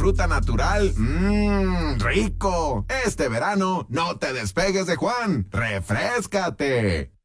fruta natural. ¡Rico! Este verano no te despegues de Juan. ¡Refréscate!